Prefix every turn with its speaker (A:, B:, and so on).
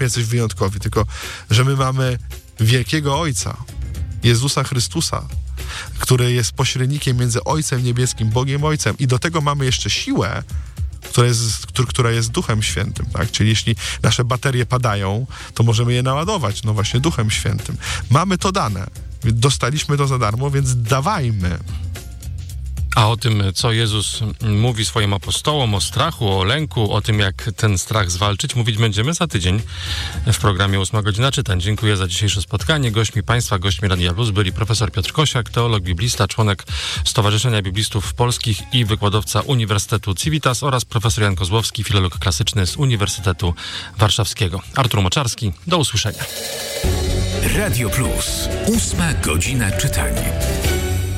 A: jesteśmy jacyś wyjątkowi, tylko że my mamy wielkiego Ojca, Jezusa Chrystusa, który jest pośrednikiem między Ojcem Niebieskim, Bogiem Ojcem, i do tego mamy jeszcze siłę, która jest Duchem Świętym, tak? Czyli jeśli nasze baterie padają, to możemy je naładować, no właśnie Duchem Świętym. Mamy to dane, dostaliśmy to za darmo, więc dawajmy.
B: A o tym, co Jezus mówi swoim apostołom, o strachu, o lęku, o tym, jak ten strach zwalczyć, mówić będziemy za tydzień w programie 8 godzina czytań. Dziękuję za dzisiejsze spotkanie. Gośćmi Radia Plus byli profesor Piotr Kosiak, teolog biblista, członek Stowarzyszenia Biblistów Polskich i wykładowca Uniwersytetu Civitas, oraz profesor Jan Kozłowski, filolog klasyczny z Uniwersytetu Warszawskiego. Artur Moczarski, do usłyszenia.
C: Radio Plus, 8 godzina czytań.